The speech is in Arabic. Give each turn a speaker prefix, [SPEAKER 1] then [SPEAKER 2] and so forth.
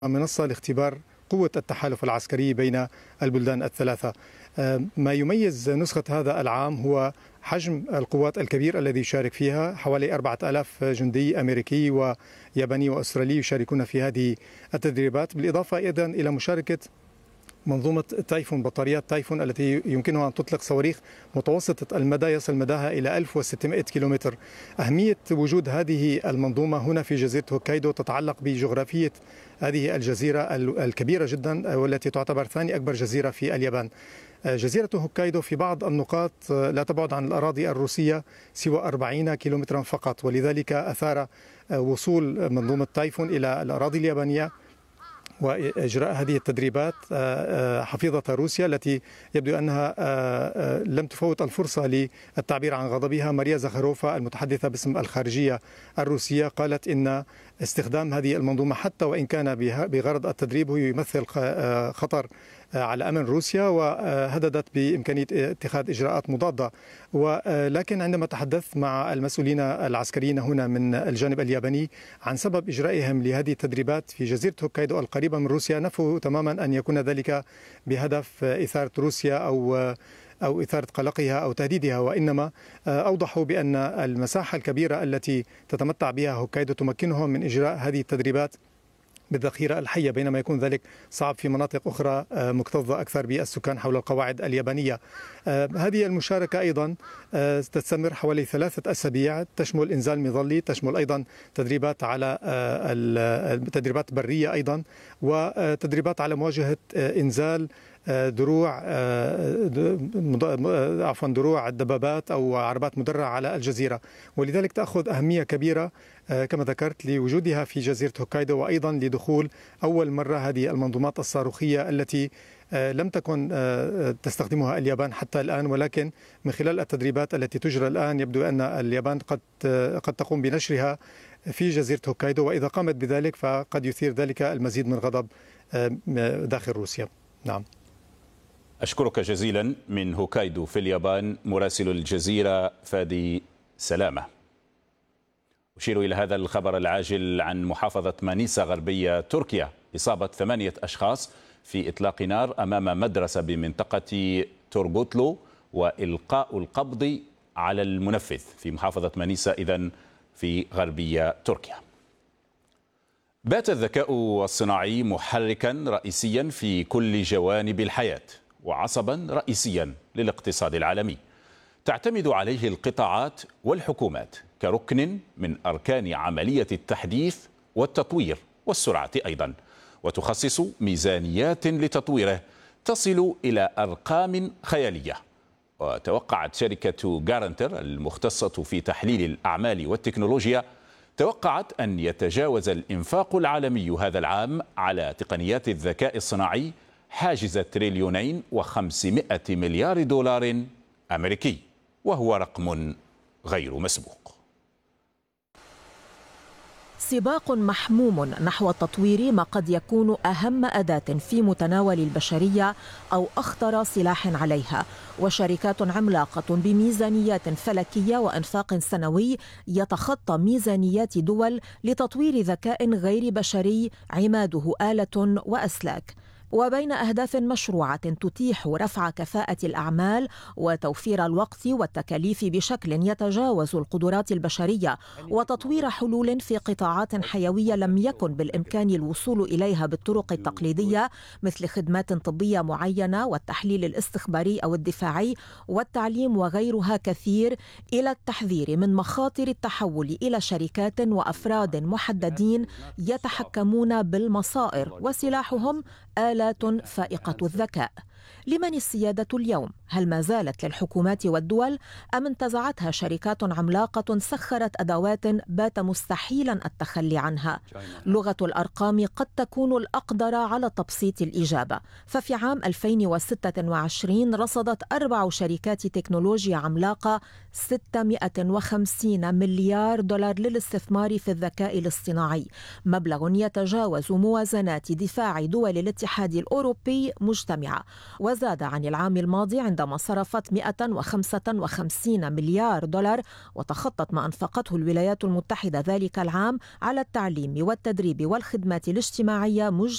[SPEAKER 1] منصة لاختبار قوة التحالف العسكري بين البلدان الثلاثة. ما يميز نسخة هذا العام هو حجم القوات الكبير الذي يشارك فيها، حوالي 4000 جندي أمريكي وياباني وأسترالي يشاركون في هذه التدريبات، بالإضافة أيضا إلى مشاركة منظومة تايفون، بطاريات تايفون التي يمكنها أن تطلق صواريخ متوسطة المدى يصل مداها إلى 1600 كيلومتر. أهمية وجود هذه المنظومة هنا في جزيرة هوكايدو تتعلق بجغرافية هذه الجزيرة الكبيرة جدا، والتي تعتبر ثاني أكبر جزيرة في اليابان. جزيرة هوكايدو في بعض النقاط لا تبعد عن الأراضي الروسية سوى 40 كيلومترا فقط، ولذلك أثار وصول منظومة تايفون إلى الأراضي اليابانية وإجراء هذه التدريبات حفيظة روسيا، التي يبدو أنها لم تفوت الفرصة للتعبير عن غضبها. ماريا زخاروفا المتحدثة باسم الخارجية الروسية قالت إن استخدام هذه المنظومة حتى وإن كان بغرض التدريب هو يمثل خطر على أمن روسيا، وهددت بإمكانية اتخاذ إجراءات مضادة. ولكن عندما تحدثت مع المسؤولين العسكريين هنا من الجانب الياباني عن سبب إجرائهم لهذه التدريبات في جزيرة هوكايدو القريبة من روسيا، نفوا تماما أن يكون ذلك بهدف إثارة روسيا أو إثارة قلقها أو تهديدها، وإنما أوضحوا بأن المساحة الكبيرة التي تتمتع بها هوكايدو تمكنهم من إجراء هذه التدريبات بالذخيرة الحية، بينما يكون ذلك صعب في مناطق أخرى مكتظة أكثر بالسكان حول القواعد اليابانية. هذه المشاركة أيضا تستمر حوالي 3 أسابيع، تشمل إنزال مظلي، تشمل أيضا تدريبات على تدريبات برية أيضا، وتدريبات على مواجهة إنزال دروع الدبابات أو عربات مدرعة على الجزيرة. ولذلك تأخذ أهمية كبيرة كما ذكرت لوجودها في جزيرة هوكايدو، وأيضا لدخول أول مرة هذه المنظومات الصاروخية التي لم تكن تستخدمها اليابان حتى الآن، ولكن من خلال التدريبات التي تجرى الآن يبدو أن اليابان قد تقوم بنشرها في جزيرة هوكايدو، وإذا قامت بذلك فقد يثير ذلك المزيد من غضب داخل روسيا. نعم.
[SPEAKER 2] أشكرك جزيلا من هوكايدو في اليابان مراسل الجزيرة فادي سلامة. أشير إلى هذا الخبر العاجل عن محافظة مانيسا غربية تركيا، إصابة 8 أشخاص في إطلاق نار أمام مدرسة بمنطقة تورغوتلو وإلقاء القبض على المنفذ في محافظة مانيسا إذن في غربية تركيا. بات الذكاء الصناعي محركا رئيسيا في كل جوانب الحياة وعصبا رئيسيا للاقتصاد العالمي. تعتمد عليه القطاعات والحكومات كركن من أركان عملية التحديث والتطوير والسرعة أيضا، وتخصص ميزانيات لتطويره تصل إلى أرقام خيالية. وتوقعت شركة جارنتر المختصة في تحليل الأعمال والتكنولوجيا توقعت أن يتجاوز الإنفاق العالمي هذا العام على تقنيات الذكاء الصناعي حاجز 2,500 مليار دولار أمريكي، وهو رقم غير مسبوق.
[SPEAKER 3] سباق محموم نحو تطوير ما قد يكون أهم أداة في متناول البشرية أو أخطر سلاح عليها، وشركات عملاقة بميزانيات فلكية وإنفاق سنوي يتخطى ميزانيات دول لتطوير ذكاء غير بشري عماده آلة وأسلاك. وبين أهداف مشروعة تتيح رفع كفاءة الأعمال وتوفير الوقت والتكاليف بشكل يتجاوز القدرات البشرية، وتطوير حلول في قطاعات حيوية لم يكن بالإمكان الوصول إليها بالطرق التقليدية مثل خدمات طبية معينة والتحليل الاستخباري أو الدفاعي والتعليم وغيرها كثير، إلى التحذير من مخاطر التحول إلى شركات وأفراد محددين يتحكمون بالمصائر وسلاحهم آلات فائقة الذكاء. لمن السيادة اليوم؟ هل ما زالت للحكومات والدول أم انتزعتها شركات عملاقة سخرت أدوات بات مستحيلا التخلي عنها؟ لغة الأرقام قد تكون الأقدر على تبسيط الإجابة، ففي عام 2026 رصدت 4 شركات تكنولوجيا عملاقة 650 مليار دولار للاستثمار في الذكاء الاصطناعي، مبلغ يتجاوز موازنات دفاع دول الاتحاد الأوروبي مجتمعة، وزاد عن العام الماضي عندما صرفت 155 مليار دولار، وتخطت ما أنفقته الولايات المتحدة ذلك العام على التعليم والتدريب والخدمات الاجتماعية